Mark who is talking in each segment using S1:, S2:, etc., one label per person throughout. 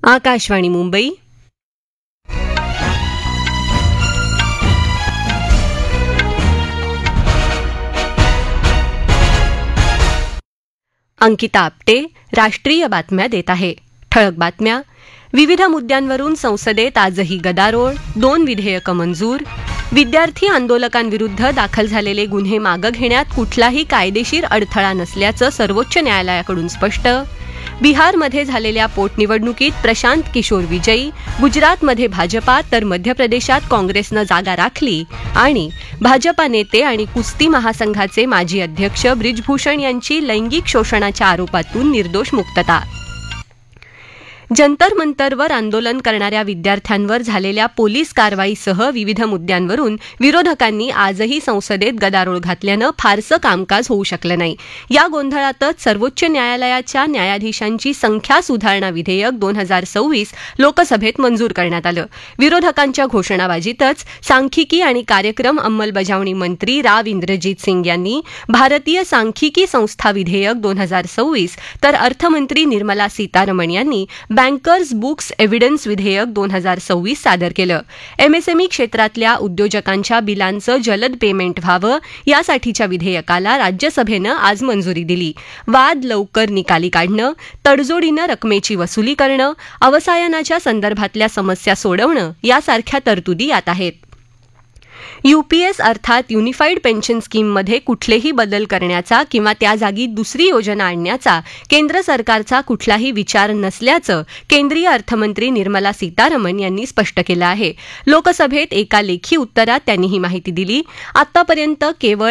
S1: आकाशवाणी मुंबई. अंकिता आपटे राष्ट्रीय बातम्या देत आहे. ठळक बातम्या. विविध मुद्द्यांवरून संसदेत आजही गदारोळ, 2 विधेयकं मंजूर. विद्यार्थी आंदोलकांविरुद्ध दाखल झालेले गुन्हे मागं घेण्यात कुठलाही कायदेशीर अडथळा नसल्याचं सर्वोच्च न्यायालयाकडून स्पष्ट. बिहारमध्ये झालेल्या पोटनिवडणुकीत प्रशांत किशोर विजयी. गुजरातमध्ये भाजपा तर मध्य प्रदेशात काँग्रेसनं जागा राखली. आणि भाजपा नेते आणि कुस्ती महासंघाचे माजी अध्यक्ष ब्रिजभूषण यांची लैंगिक शोषणाच्या आरोपातून निर्दोष मुक्तता. जंतर मंतरवर आंदोलन करणाऱ्या विद्यार्थ्यांवर झालेल्या पोलीस कारवाईसह विविध मुद्द्यांवरून विरोधकांनी आजही संसदेत गदारोळ घातल्यानं फारसं कामकाज होऊ शकलं नाही. या गोंधळातच सर्वोच्च न्यायालयाच्या न्यायाधीशांची संख्या सुधारणा विधेयक 2026 लोकसभेत मंजूर करण्यात आलं. विरोधकांच्या घोषणाबाजीतच सांख्यिकी आणि कार्यक्रम अंमलबजावणी मंत्री राव इंद्रजीत सिंग यांनी भारतीय सांख्यिकी संस्था विधेयक 2026 तर अर्थमंत्री निर्मला सीतारमण यांनी बँकर्स बुक्स एव्हिडन्स विधेयक 2026 सादर केलं. एमएसएमई क्षेत्रातल्या उद्योजकांच्या बिलांचं जलद पेमेंट व्हावं यासाठीच्या विधेयकाला राज्यसभेनं आज मंजुरी दिली. वाद लवकर निकाली काढणं, तडजोडीनं रकमेची वसुली करणं, अवसायनाच्या संदर्भातल्या समस्या सोडवणं यासारख्या तरतुदी यात आहेत. यूपीएस अर्थात युनिफाईड पेन्शन स्कीममध्ये कुठलेही बदल करण्याचा किंवा त्या जागी दुसरी योजना आणण्याचा केंद्र सरकारचा कुठलाही विचार नसल्याचं केंद्रीय अर्थमंत्री निर्मला सीतारमण यांनी स्पष्ट केलं आहे. लोकसभेत एका लेखी उत्तरात त्यांनी ही माहिती दिली. आतापर्यंत केवळ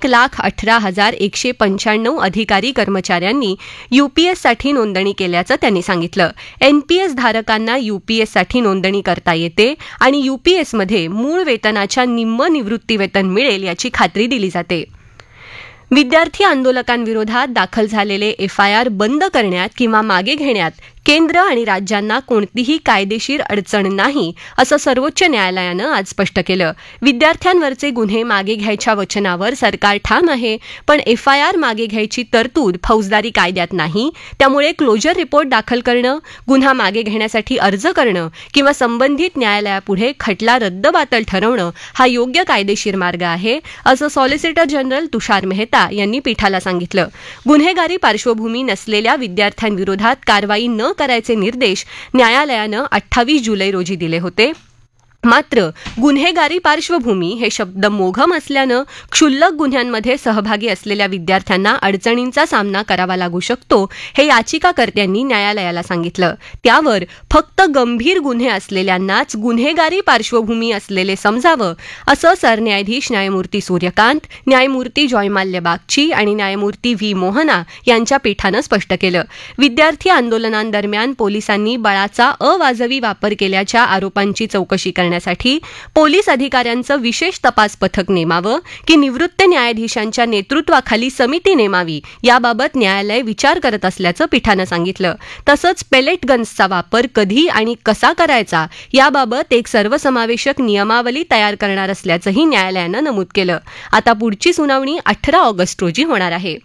S1: 1,18,195 अधिकारी कर्मचाऱ्यांनी यूपीएससाठी नोंदणी केल्याचं त्यांनी सांगितलं. एनपीएस धारकांना यूपीएससाठी नोंदणी करता येते आणि यूपीएसमध्ये मूळ वेतनाच्या निम्म निवृत्ती वेतन मिळेल याची खात्री दिली जाते. विद्यार्थी आंदोलकांविरोधात दाखल झालेले एफआयआर बंद करण्यात किंवा मागे घेण्यात केंद्र आणि राज्यांना कोणतीही कायदेशीर अडचण नाही असं सर्वोच्च न्यायालयानं आज स्पष्ट केलं. विद्यार्थ्यांवरचे गुन्हे मागे घ्यायच्या वचनावर सरकार ठाम आहे, पण एफआयआर मागे घ्यायची तरतूद फौजदारी कायद्यात नाही. त्यामुळे क्लोजर रिपोर्ट दाखल करणं, गुन्हा मागे घेण्यासाठी अर्ज करणं किंवा संबंधित न्यायालयापुढे खटला रद्दबातल ठरवणं हा योग्य कायदेशीर मार्ग आहे, असं सॉलिसिटर जनरल तुषार मेहता यांनी पीठाला सांगितलं. गुन्हेगारी पार्श्वभूमी नसलेल्या विद्यार्थ्यांविरोधात कारवाई न करायचे निर्देश न्यायालयानं 28 जुलै रोजी दिले होते. मात्र गुन्हेगारी पार्श्वभूमी हे शब्द मोघम असल्यानं क्षुल्लक गुन्ह्यांमध्ये सहभागी असलेल्या विद्यार्थ्यांना अडचणींचा सामना करावा लागू शकतो, हे याचिकाकर्त्यांनी न्यायालयाला सांगितलं. त्यावर फक्त गंभीर गुन्हे असलेल्यांनाच गुन्हेगारी पार्श्वभूमी असलेले समजावं, असं सरन्यायाधीश न्यायमूर्ती सूर्यकांत, न्यायमूर्ती जॉयमाल्य बागची आणि न्यायमूर्ती व्ही मोहना यांच्या पीठानं स्पष्ट केलं. विद्यार्थी आंदोलनांदरम्यान पोलिसांनी बळाचा अवाजवी वापर केल्याच्या आरोपांची चौकशी करण्यासाठी पोलीस अधिकाऱ्यांचं विशेष तपास पथक नेमावं की निवृत्त न्यायाधीशांच्या नेतृत्वाखाली समिती नेमावी याबाबत न्यायालय विचार करत असल्याचं पीठानं सांगितलं. तसंच पेलेट गन्सचा वापर कधी आणि कसा करायचा याबाबत एक सर्वसमावेशक नियमावली तयार करणार असल्याचंही न्यायालयानं नमूद केलं. आता पुढची सुनावणी 18 ऑगस्ट रोजी होणार आहे.